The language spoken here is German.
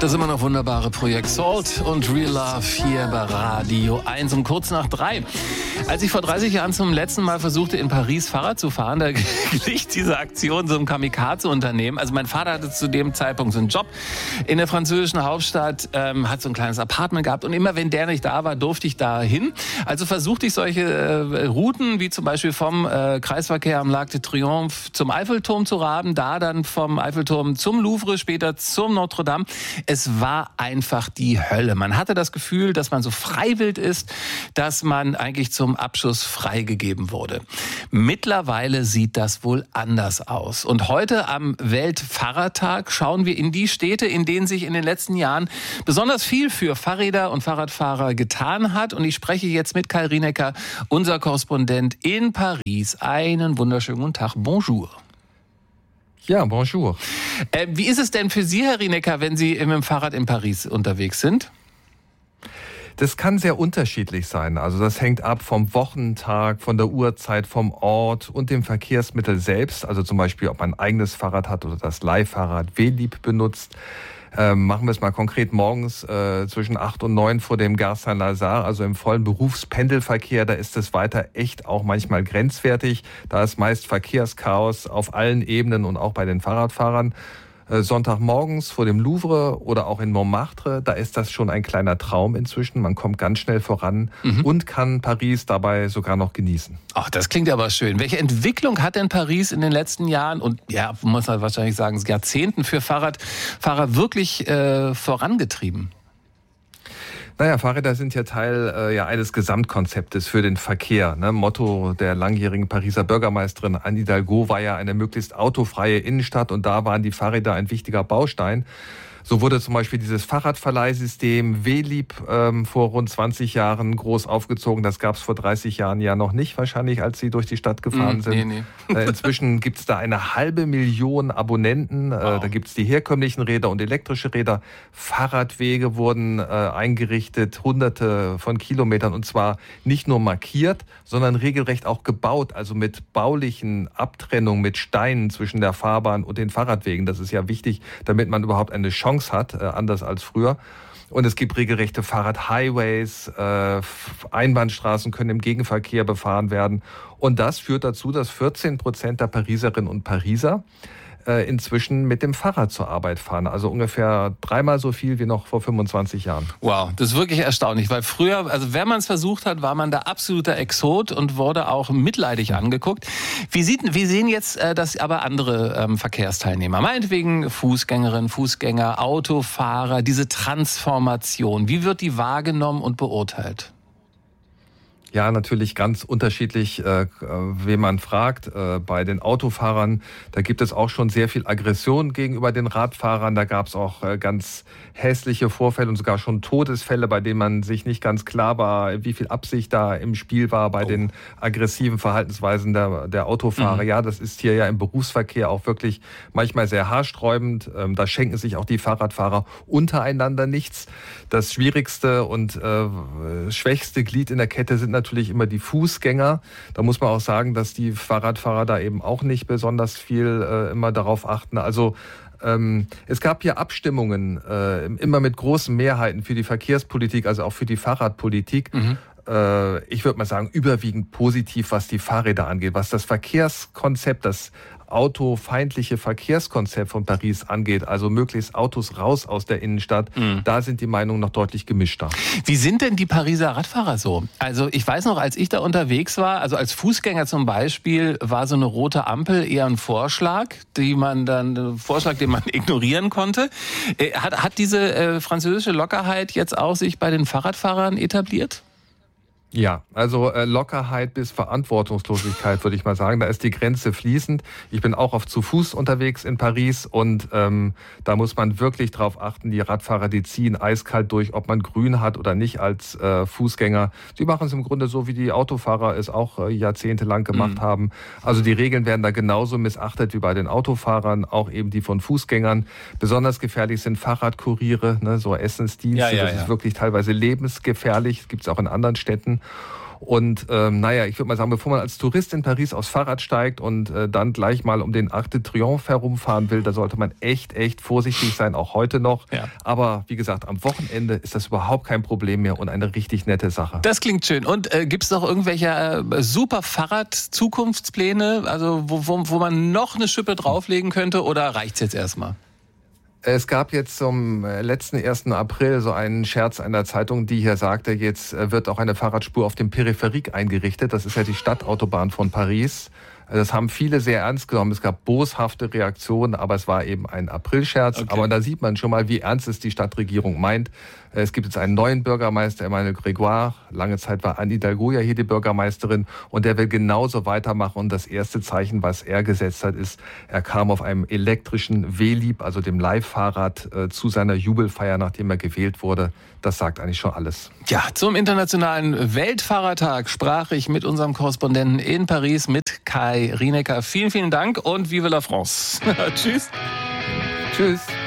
Das immer noch wunderbare Projekt Salt und Real Love hier bei Radio 1 um kurz nach 3. Als ich vor 30 Jahren zum letzten Mal versuchte, in Paris Fahrrad zu fahren, da glich diese Aktion so einem Kamikaze-Unternehmen. Also mein Vater hatte zu dem Zeitpunkt so einen Job in der französischen Hauptstadt, hat so ein kleines Apartment gehabt und immer wenn der nicht da war, durfte ich da hin. Also versuchte ich solche Routen, wie zum Beispiel vom Kreisverkehr am L'arc de Triomphe zum Eiffelturm zu raben, da dann vom Eiffelturm zum Louvre, später zum Notre Dame. Es war einfach die Hölle. Man hatte das Gefühl, dass man so freiwillig ist, dass man eigentlich zum Abschuss freigegeben wurde. Mittlerweile sieht das wohl anders aus. Und heute am Weltfahrradtag schauen wir in die Städte, in denen sich in den letzten Jahren besonders viel für Fahrräder und Fahrradfahrer getan hat. Und ich spreche jetzt mit Kai Rienecker, unser Korrespondent in Paris. Einen wunderschönen guten Tag. Bonjour. Ja, bonjour. Wie ist es denn für Sie, Herr Rienecker, wenn Sie mit dem Fahrrad in Paris unterwegs sind? Das kann sehr unterschiedlich sein. Also das hängt ab vom Wochentag, von der Uhrzeit, vom Ort und dem Verkehrsmittel selbst. Also zum Beispiel, ob man ein eigenes Fahrrad hat oder das Leihfahrrad Velib benutzt. Machen wir es mal konkret morgens zwischen 8 und 9 vor dem Gare Saint-Lazare, also im vollen Berufspendelverkehr. Da ist es weiter echt auch manchmal grenzwertig. Da ist meist Verkehrschaos auf allen Ebenen und auch bei den Fahrradfahrern. Sonntagmorgens vor dem Louvre oder auch in Montmartre, da ist das schon ein kleiner Traum inzwischen. Man kommt ganz schnell voran und kann Paris dabei sogar noch genießen. Ach, das klingt aber schön. Welche Entwicklung hat denn Paris in den letzten Jahren und ja, muss man wahrscheinlich sagen, Jahrzehnten für Fahrradfahrer wirklich vorangetrieben? Naja, Fahrräder sind ja Teil eines Gesamtkonzeptes für den Verkehr. Ne? Motto der langjährigen Pariser Bürgermeisterin Anne Hidalgo war ja eine möglichst autofreie Innenstadt und da waren die Fahrräder ein wichtiger Baustein. So wurde zum Beispiel dieses Fahrradverleihsystem Velib vor rund 20 Jahren groß aufgezogen. Das gab es vor 30 Jahren ja noch nicht, wahrscheinlich, als Sie durch die Stadt gefahren sind. Nee. Inzwischen gibt es da 500.000 Abonnenten. Wow. Da gibt es die herkömmlichen Räder und elektrische Räder. Fahrradwege wurden eingerichtet, hunderte von Kilometern. Und zwar nicht nur markiert, sondern regelrecht auch gebaut. Also mit baulichen Abtrennungen, mit Steinen zwischen der Fahrbahn und den Fahrradwegen. Das ist ja wichtig, damit man überhaupt eine Chance hat, anders als früher. Und es gibt regelrechte Fahrradhighways, Einbahnstraßen können im Gegenverkehr befahren werden. Und das führt dazu, dass 14% der Pariserinnen und Pariser inzwischen mit dem Fahrrad zur Arbeit fahren. Also ungefähr 3-mal so viel wie noch vor 25 Jahren. Wow, das ist wirklich erstaunlich, weil früher, also wenn man es versucht hat, war man da absoluter Exot und wurde auch mitleidig angeguckt. Wie sehen jetzt das aber andere Verkehrsteilnehmer? Meinetwegen Fußgängerinnen, Fußgänger, Autofahrer, diese Transformation. Wie wird die wahrgenommen und beurteilt? Ja, natürlich ganz unterschiedlich, wen man fragt. Bei den Autofahrern, da gibt es auch schon sehr viel Aggression gegenüber den Radfahrern. Da gab es auch ganz hässliche Vorfälle und sogar schon Todesfälle, bei denen man sich nicht ganz klar war, wie viel Absicht da im Spiel war bei den aggressiven Verhaltensweisen der Autofahrer. Ja, das ist hier ja im Berufsverkehr auch wirklich manchmal sehr haarsträubend. Da schenken sich auch die Fahrradfahrer untereinander nichts. Das schwierigste und schwächste Glied in der Kette sind natürlich immer die Fußgänger. Da muss man auch sagen, dass die Fahrradfahrer da eben auch nicht besonders viel immer darauf achten. Also es gab hier Abstimmungen, immer mit großen Mehrheiten für die Verkehrspolitik, also auch für die Fahrradpolitik. Ich würde mal sagen, überwiegend positiv, was die Fahrräder angeht. Was das Verkehrskonzept, das autofeindliche Verkehrskonzept von Paris angeht, also möglichst Autos raus aus der Innenstadt, da sind die Meinungen noch deutlich gemischter. Wie sind denn die Pariser Radfahrer so? Also ich weiß noch, als ich da unterwegs war, also als Fußgänger zum Beispiel, war so eine rote Ampel eher ein Vorschlag, den man ignorieren konnte. Hat diese französische Lockerheit jetzt auch sich bei den Fahrradfahrern etabliert? Ja, also Lockerheit bis Verantwortungslosigkeit, würde ich mal sagen. Da ist die Grenze fließend. Ich bin auch oft zu Fuß unterwegs in Paris und da muss man wirklich drauf achten, die Radfahrer, die ziehen eiskalt durch, ob man grün hat oder nicht als Fußgänger. Sie machen es im Grunde so, wie die Autofahrer es auch jahrzehntelang gemacht haben. Also die Regeln werden da genauso missachtet wie bei den Autofahrern, auch eben die von Fußgängern. Besonders gefährlich sind Fahrradkuriere, ne, so Essensdienste. Ja. Das ist wirklich teilweise lebensgefährlich. Das gibt es auch in anderen Städten. Und ich würde mal sagen, bevor man als Tourist in Paris aufs Fahrrad steigt und dann gleich mal um den Arc de Triomphe herumfahren will, da sollte man echt vorsichtig sein, auch heute noch. Ja. Aber wie gesagt, am Wochenende ist das überhaupt kein Problem mehr und eine richtig nette Sache. Das klingt schön. Und gibt es noch irgendwelche super Fahrrad-Zukunftspläne, also wo man noch eine Schippe drauflegen könnte, oder reicht's jetzt erstmal? Es gab jetzt zum letzten 1. April so einen Scherz einer Zeitung, die hier sagte, jetzt wird auch eine Fahrradspur auf dem Périphérique eingerichtet. Das ist ja die Stadtautobahn von Paris. Das haben viele sehr ernst genommen. Es gab boshafte Reaktionen, aber es war eben ein Aprilscherz. Okay. Aber da sieht man schon mal, wie ernst es die Stadtregierung meint. Es gibt jetzt einen neuen Bürgermeister, Emmanuel Grégoire. Lange Zeit war Anne Hidalgo ja hier die Bürgermeisterin. Und der will genauso weitermachen. Und das erste Zeichen, was er gesetzt hat, ist, er kam auf einem elektrischen Velib, also dem Leihfahrrad, zu seiner Jubelfeier, nachdem er gewählt wurde. Das sagt eigentlich schon alles. Ja, zum Internationalen Weltfahrertag sprach ich mit unserem Korrespondenten in Paris, mit Kai Rinecker. Vielen, vielen Dank und vive la France. Tschüss. Tschüss.